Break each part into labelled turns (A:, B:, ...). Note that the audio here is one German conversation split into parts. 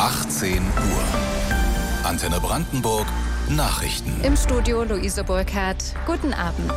A: 18 Uhr. Antenne Brandenburg, Nachrichten.
B: Im Studio Luise Burkhardt. Guten Abend.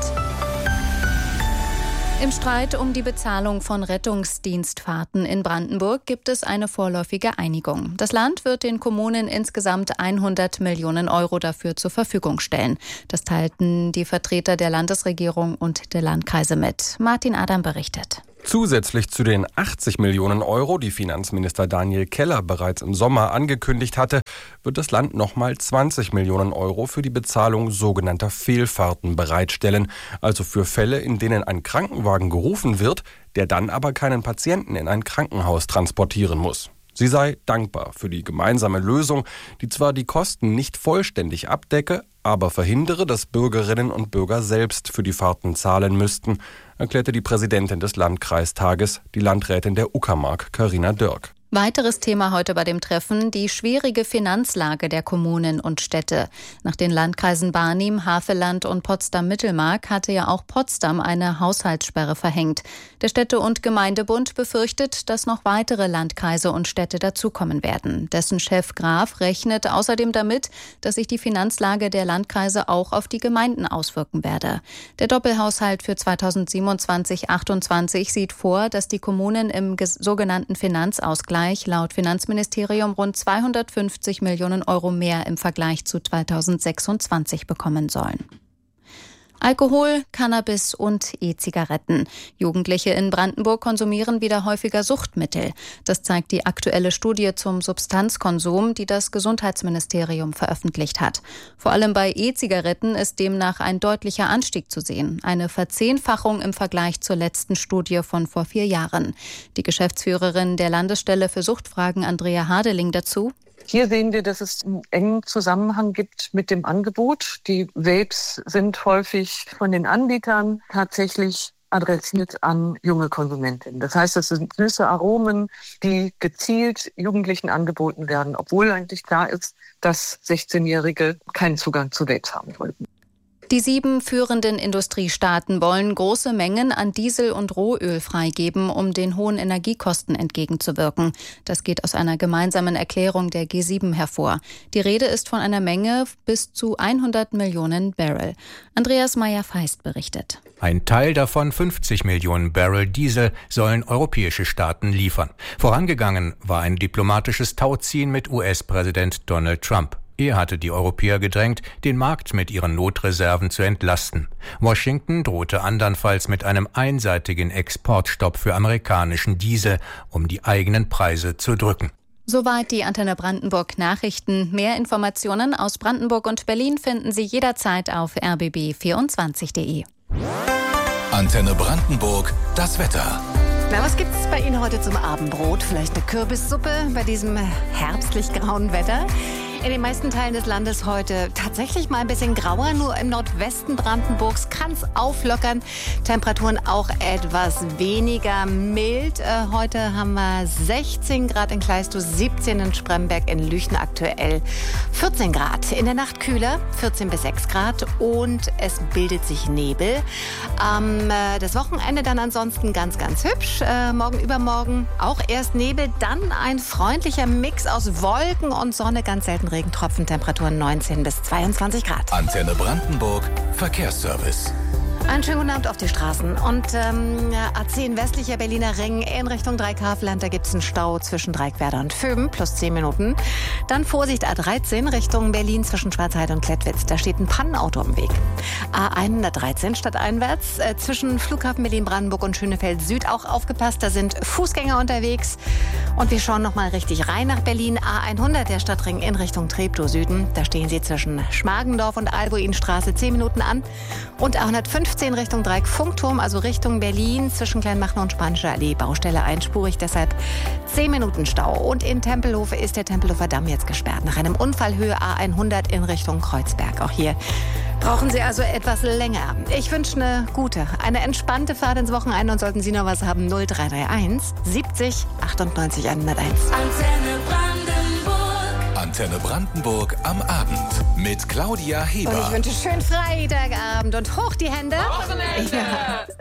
B: Im Streit um die Bezahlung von Rettungsdienstfahrten in Brandenburg gibt es eine vorläufige Einigung. Das Land wird den Kommunen insgesamt 100 Millionen Euro dafür zur Verfügung stellen. Das teilten die Vertreter der Landesregierung und der Landkreise mit. Martin Adam berichtet.
C: Zusätzlich zu den 80 Millionen Euro, die Finanzminister Daniel Keller bereits im Sommer angekündigt hatte, wird das Land nochmal 20 Millionen Euro für die Bezahlung sogenannter Fehlfahrten bereitstellen. Also für Fälle, in denen ein Krankenwagen gerufen wird, der dann aber keinen Patienten in ein Krankenhaus transportieren muss. Sie sei dankbar für die gemeinsame Lösung, die zwar die Kosten nicht vollständig abdecke, aber verhindere, dass Bürgerinnen und Bürger selbst für die Fahrten zahlen müssten, erklärte die Präsidentin des Landkreistages, die Landrätin der Uckermark, Carina Dörk.
B: Weiteres Thema heute bei dem Treffen: die schwierige Finanzlage der Kommunen und Städte. Nach den Landkreisen Barnim, Havelland und Potsdam-Mittelmark hatte ja auch Potsdam eine Haushaltssperre verhängt. Der Städte- und Gemeindebund befürchtet, dass noch weitere Landkreise und Städte dazukommen werden. Dessen Chef Graf rechnet außerdem damit, dass sich die Finanzlage der Landkreise auch auf die Gemeinden auswirken werde. Der Doppelhaushalt für 2027/28 sieht vor, dass die Kommunen im sogenannten Finanzausgleich laut Finanzministerium rund 250 Millionen Euro mehr im Vergleich zu 2026 bekommen sollen. Alkohol, Cannabis und E-Zigaretten. Jugendliche in Brandenburg konsumieren wieder häufiger Suchtmittel. Das zeigt die aktuelle Studie zum Substanzkonsum, die das Gesundheitsministerium veröffentlicht hat. Vor allem bei E-Zigaretten ist demnach ein deutlicher Anstieg zu sehen. Eine Verzehnfachung im Vergleich zur letzten Studie von vor 4 Jahren. Die Geschäftsführerin der Landesstelle für Suchtfragen, Andrea Hadeling, dazu:
D: Hier sehen wir, dass es einen engen Zusammenhang gibt mit dem Angebot. Die Vapes sind häufig von den Anbietern tatsächlich adressiert an junge Konsumentinnen. Das heißt, es sind süße Aromen, die gezielt Jugendlichen angeboten werden, obwohl eigentlich klar ist, dass 16-Jährige keinen Zugang zu Vapes haben wollten.
B: Die 7 führenden Industriestaaten wollen große Mengen an Diesel und Rohöl freigeben, um den hohen Energiekosten entgegenzuwirken. Das geht aus einer gemeinsamen Erklärung der G7 hervor. Die Rede ist von einer Menge bis zu 100 Millionen Barrel. Andreas Meyer-Feist berichtet.
E: Ein Teil davon, 50 Millionen Barrel Diesel, sollen europäische Staaten liefern. Vorangegangen war ein diplomatisches Tauziehen mit US-Präsident Donald Trump. Er hatte die Europäer gedrängt, den Markt mit ihren Notreserven zu entlasten. Washington drohte andernfalls mit einem einseitigen Exportstopp für amerikanischen Diesel, um die eigenen Preise zu drücken.
B: Soweit die Antenne Brandenburg Nachrichten. Mehr Informationen aus Brandenburg und Berlin finden Sie jederzeit auf rbb24.de.
A: Antenne Brandenburg, das Wetter.
F: Na, was gibt's bei Ihnen heute zum Abendbrot? Vielleicht eine Kürbissuppe bei diesem herbstlich grauen Wetter? In den meisten Teilen des Landes heute tatsächlich mal ein bisschen grauer. Nur im Nordwesten Brandenburgs kann es auflockern. Temperaturen auch etwas weniger mild. Heute haben wir 16 Grad in Kleistow, 17 in Spremberg, in Lüchen aktuell 14 Grad. In der Nacht kühler, 14 bis 6 Grad und es bildet sich Nebel. Das Wochenende dann ansonsten ganz, ganz hübsch. Morgen, übermorgen auch erst Nebel, dann ein freundlicher Mix aus Wolken und Sonne, ganz selten Regentropfen, Temperaturen 19 bis 22 Grad.
A: Antenne Brandenburg, Verkehrsservice.
F: Einen schönen guten Abend auf die Straßen. Und A10 westlicher Berliner Ring in Richtung Dreieckhavelland, da gibt es einen Stau zwischen Dreieckwerder und Vöben, plus 10 Minuten. Dann Vorsicht A13 Richtung Berlin zwischen Schwarzheide und Klettwitz, da steht ein Pannenauto im Weg. A113 stadteinwärts zwischen Flughafen Berlin-Brandenburg und Schönefeld Süd auch aufgepasst, da sind Fußgänger unterwegs. Und wir schauen nochmal richtig rein nach Berlin. A100 der Stadtring in Richtung Treptow Süden, da stehen sie zwischen Schmargendorf und Albuinstraße 10 Minuten an. Und A115 Richtung Dreieck-Funkturm, also Richtung Berlin, zwischen Kleinmachnow und Spanische Allee, Baustelle einspurig, deshalb 10 Minuten Stau. Und in Tempelhof ist der Tempelhofer Damm jetzt gesperrt. Nach einem Unfall Höhe A100 in Richtung Kreuzberg. Auch hier brauchen Sie also etwas länger. Ich wünsche eine entspannte Fahrt ins Wochenende und sollten Sie noch was haben, 0331 70 98 101.
A: Antenne Brandenburg. Antenne Brandenburg am Abend mit Claudia Heber.
F: Und ich wünsche schönen Freitagabend und hoch die Hände.
A: Wochenende!
F: Ja.